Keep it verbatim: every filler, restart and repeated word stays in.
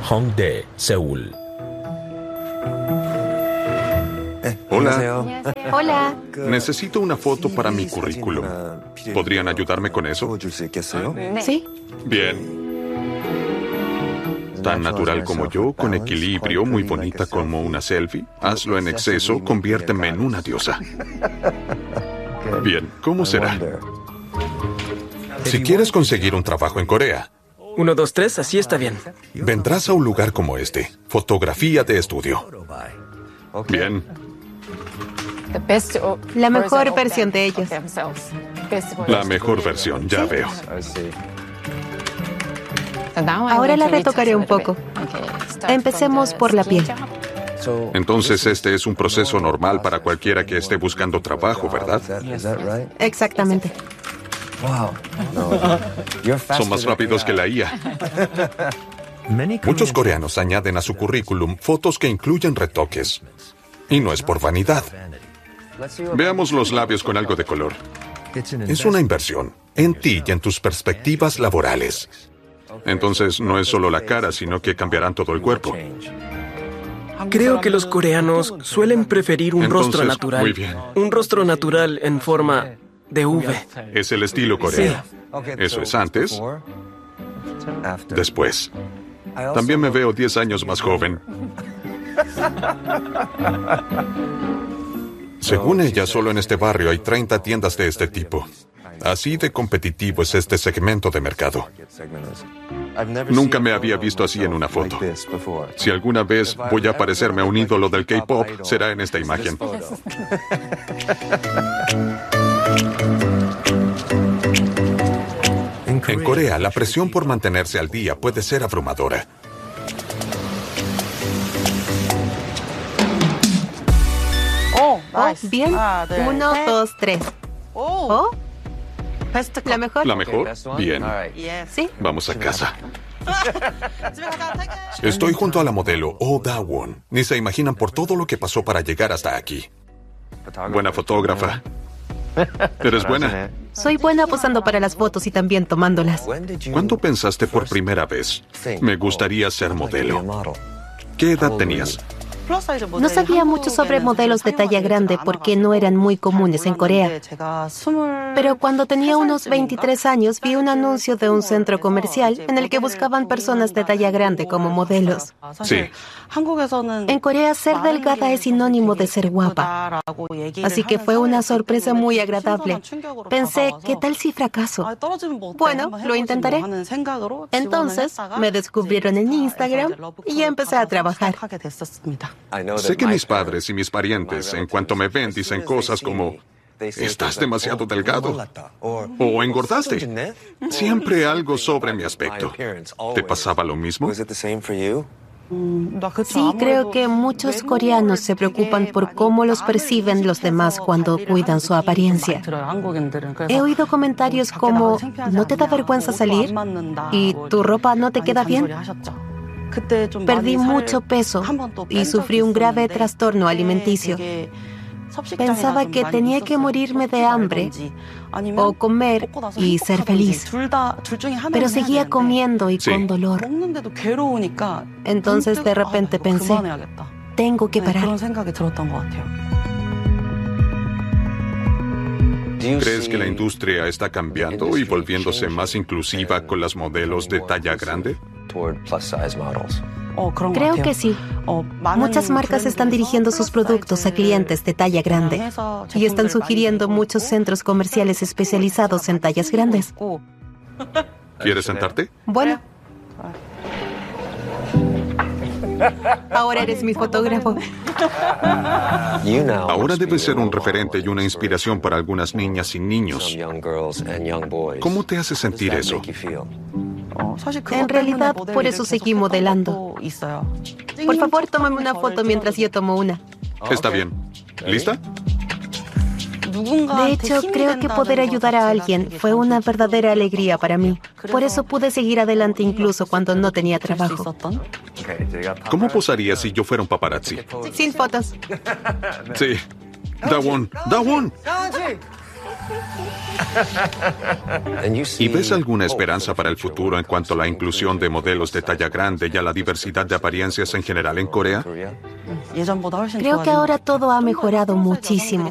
Hongdae, Seúl. Hola. Hola. Necesito una foto para mi currículum. ¿Podrían ayudarme con eso? ¿Sí? Bien. Tan natural como yo, con equilibrio, muy bonita como una selfie. Hazlo en exceso, conviérteme en una diosa. Bien, ¿cómo será? Si quieres conseguir un trabajo en Corea, Uno, dos, tres, así está bien. vendrás a un lugar como este. Fotografía de estudio. Bien. La mejor versión de ellos. La mejor versión, ya veo. Ahora la retocaré un poco. Empecemos por la piel. Entonces este es un proceso normal para cualquiera que esté buscando trabajo, ¿verdad? Exactamente. Son más rápidos que la I A. Muchos coreanos añaden a su currículum fotos que incluyen retoques. Y no es por vanidad. Veamos los labios con algo de color. Es una inversión en ti y en tus perspectivas laborales. Entonces no es solo la cara, sino que cambiarán todo el cuerpo. Creo que los coreanos suelen preferir un Entonces, rostro natural. muy bien. Un rostro natural en forma de V. Es el estilo coreano. Eso es antes, después. También me veo diez años más joven. Según ella, solo en este barrio hay treinta tiendas de este tipo. Así de competitivo es este segmento de mercado. Nunca me había visto así en una foto. Si alguna vez voy a parecerme a un ídolo del K-pop, será en esta imagen. En Corea, la presión por mantenerse al día puede ser abrumadora. Oh, bien. Uno, dos, tres. Oh, la mejor. ¿La mejor? Bien. Sí. Vamos a casa. Estoy junto a la modelo Oh Da-won. Ni se imaginan por todo lo que pasó para llegar hasta aquí. Buena fotógrafa. ¿Eres buena? Soy buena posando para las fotos y también tomándolas. ¿Cuándo pensaste por primera vez? Me gustaría ser modelo. ¿Qué edad tenías? No sabía mucho sobre modelos de talla grande porque no eran muy comunes en Corea. Pero cuando tenía unos veintitrés años vi un anuncio de un centro comercial en el que buscaban personas de talla grande como modelos. Sí. En Corea ser delgada es sinónimo de ser guapa. Así que fue una sorpresa muy agradable. Pensé, ¿qué tal si fracaso? Bueno, lo intentaré. Entonces me descubrieron en Instagram y empecé a trabajar. Sé que mis padres y mis parientes, en cuanto me ven, dicen cosas como: estás demasiado delgado o engordaste. Siempre algo sobre mi aspecto. ¿Te pasaba lo mismo? Sí, creo que muchos coreanos se preocupan por cómo los perciben los demás cuando cuidan su apariencia. He oído comentarios como: ¿no te da vergüenza salir? ¿Y tu ropa no te queda bien? Perdí mucho peso y sufrí un grave trastorno alimenticio. Pensaba que tenía que morirme de hambre o comer y ser feliz. Pero seguía comiendo y Sí. con dolor. Entonces de repente pensé, tengo que parar. ¿Crees que la industria está cambiando y volviéndose más inclusiva con las modelos de talla grande? Creo que sí. Muchas marcas están dirigiendo sus productos a clientes de talla grande y están sugiriendo muchos centros comerciales especializados en tallas grandes. ¿Quieres sentarte? Bueno. Ahora eres mi fotógrafo. Ahora debes ser un referente y una inspiración para algunas niñas y niños. ¿Cómo te hace sentir eso? En realidad, por eso seguí modelando. Por favor, tómame una foto mientras yo tomo una. Está bien. ¿Lista? De hecho, creo que poder ayudar a alguien fue una verdadera alegría para mí. Por eso pude seguir adelante incluso cuando no tenía trabajo. ¿Cómo posaría si yo fuera un paparazzi? Sin fotos. Sí. Da-won. Da-won. ¿Y ves alguna esperanza para el futuro en cuanto a la inclusión de modelos de talla grande y a la diversidad de apariencias en general en Corea? Creo que ahora todo ha mejorado muchísimo.